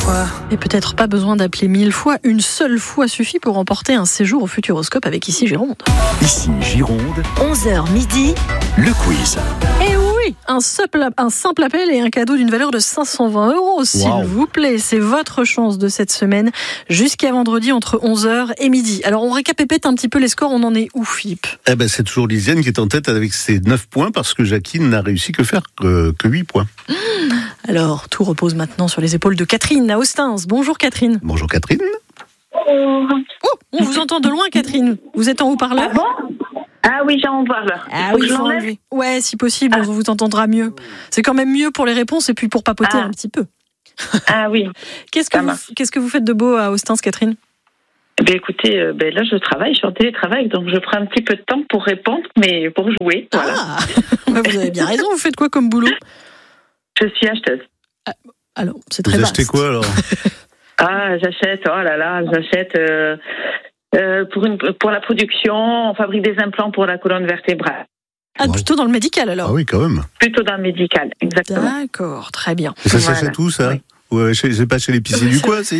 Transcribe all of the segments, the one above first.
fois. Et peut-être pas besoin d'appeler 1000 fois. Une seule fois suffit pour remporter un séjour au Futuroscope avec Ici Gironde. Ici Gironde, 11h midi, le quiz. Et oui, un simple appel et un cadeau d'une valeur de 520 €, s'il vous plaît. C'est votre chance de cette semaine jusqu'à vendredi entre 11h et midi. Alors, on récapépète un petit peu les scores. On en est où, Philippe ? C'est toujours Lisiane qui est en tête avec ses 9 points parce que Jacqueline n'a réussi que 8 points. Alors, tout repose maintenant sur les épaules de Catherine à Ostens. Bonjour Catherine. Bonjour Catherine. Oh, on vous entend de loin Catherine. Vous êtes en haut-parleur ? Ah bon ? Ah oui, j'ai en haut-parleur. Ah oui, il faut enlever. Ouais, si possible, on vous entendra mieux. C'est quand même mieux pour les réponses et puis pour papoter un petit peu. Ah oui. Qu'est-ce que vous faites de beau à Ostens, Catherine ? Écoutez, là je travaille, je suis en télétravail, donc je prends un petit peu de temps pour répondre, mais pour jouer. Voilà. Ah, vous avez bien raison. Vous faites quoi comme boulot ? Je suis acheteuse. Alors, c'est très Vous vaste. achetez quoi alors ? J'achète pour la production, on fabrique des implants pour la colonne vertébrale. Ah, plutôt dans le médical alors ? Ah oui, quand même. Plutôt dans le médical, exactement. D'accord, très bien. Et ça s'achète où ça ? Oui. Ouais, c'est pas chez l'épicier du coin, si ?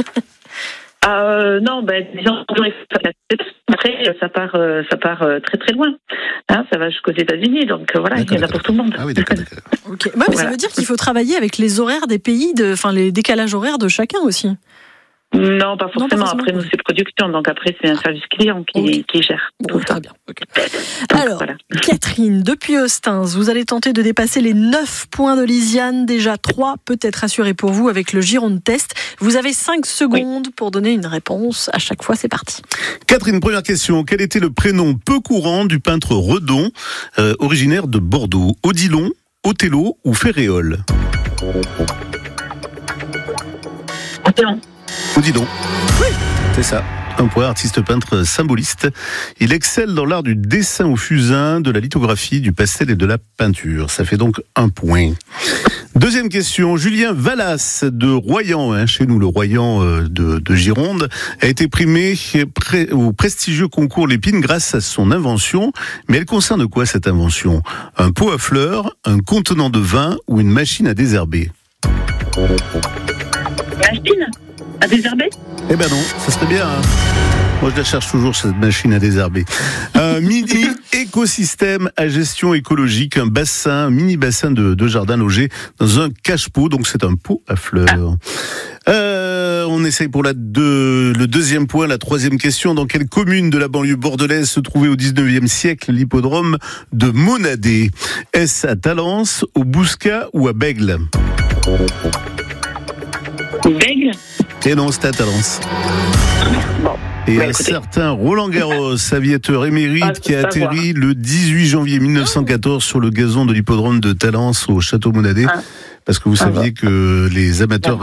Non, disons, après, ça part très très loin. Ça va jusqu'aux États-Unis, donc voilà, il y en a pour tout le monde. Ah oui, d'accord. Ok. Mais ça veut dire qu'il faut travailler avec les horaires des pays, les décalages horaires de chacun aussi. Non, pas forcément. Après, nous, c'est production. Donc, après, c'est un service client qui gère. Bon, très bien. Okay. Alors, voilà. Catherine, depuis Ostens, vous allez tenter de dépasser les 9 points de Lisiane. Déjà 3 peut-être assurés pour vous avec le Gironde Test. Vous avez 5 secondes pour donner une réponse. À chaque fois, c'est parti. Catherine, première question. Quel était le prénom peu courant du peintre Redon, originaire de Bordeaux ? Odilon, Othello ou Ferréol ? Othello. Odilon. Oui, c'est ça. Un point, artiste peintre symboliste. Il excelle dans l'art du dessin au fusain, de la lithographie, du pastel et de la peinture. Ça fait donc 1 point. Deuxième question. Julien Vallas de Royan, chez nous le Royan de Gironde, a été primé au prestigieux concours Lépine grâce à son invention. Mais elle concerne quoi cette invention ? Un pot à fleurs, un contenant de vin ou une machine à désherber ? Machine à désherber ? Eh ben non, ça serait bien. Moi, je la cherche toujours, cette machine à désherber. Mini écosystème à gestion écologique, un mini bassin de jardin logé dans un cache-pot, donc c'est un pot à fleurs. On essaye pour le deuxième point, la troisième question. Dans quelle commune de la banlieue bordelaise se trouvait au 19e siècle l'hippodrome de Monadé ? Est-ce à Talence, au Bouscat ou à Bègle ? Bègle ? Et non, c'est à Talence. Bon. Et un certain Roland Garros, aviateur émérite, qui a atterri le 18 janvier 1914 sur le gazon de l'hippodrome de Talence au château Monadé. Parce que vous saviez que les aviateurs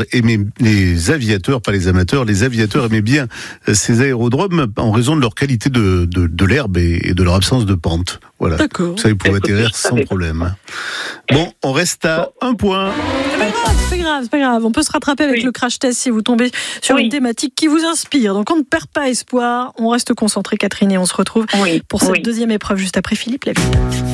aimaient bien ces aérodromes en raison de leur qualité de l'herbe et de leur absence de pente. Voilà. D'accord. Ça, ils pouvaient atterrir sans problème. Bon, on reste à 1 point. C'est pas grave. On peut se rattraper avec le crash test si vous tombez sur une thématique qui vous inspire. Donc, on ne perd pas espoir. On reste concentré, Catherine, et on se retrouve pour cette deuxième épreuve juste après Philippe Laville.